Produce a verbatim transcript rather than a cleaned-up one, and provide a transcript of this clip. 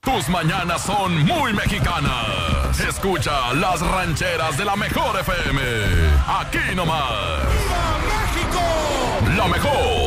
tus mañanas son muy mexicanas. Escucha las rancheras de la mejor F M. Aquí nomás. ¡Viva México! La mejor.